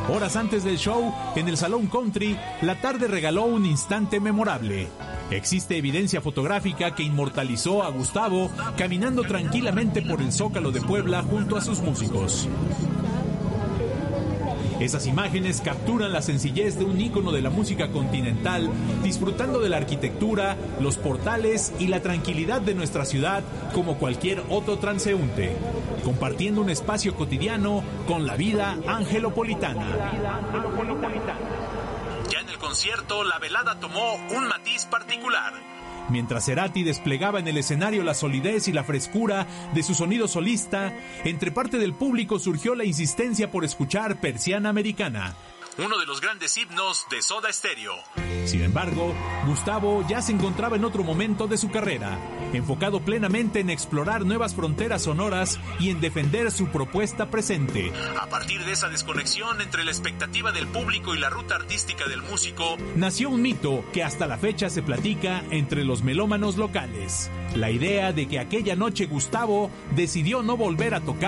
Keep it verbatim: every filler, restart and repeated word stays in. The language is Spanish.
Horas antes del show, en el Salón Country, la tarde regaló un instante memorable. Existe evidencia fotográfica que inmortalizó a Gustavo caminando tranquilamente por el Zócalo de Puebla junto a sus músicos. Esas imágenes capturan la sencillez de un ícono de la música continental, disfrutando de la arquitectura, los portales y la tranquilidad de nuestra ciudad como cualquier otro transeúnte, compartiendo un espacio cotidiano con la vida angelopolitana. Ya en el concierto, la velada tomó un matiz particular. Mientras Cerati desplegaba en el escenario la solidez y la frescura de su sonido solista, entre parte del público surgió la insistencia por escuchar Persiana Americana, uno de los grandes himnos de Soda Stereo. Sin embargo, Gustavo ya se encontraba en otro momento de su carrera, enfocado plenamente en explorar nuevas fronteras sonoras y en defender su propuesta presente. A partir de esa desconexión entre la expectativa del público y la ruta artística del músico, nació un mito que hasta la fecha se platica entre los melómanos locales: la idea de que aquella noche Gustavo decidió no volver a tocar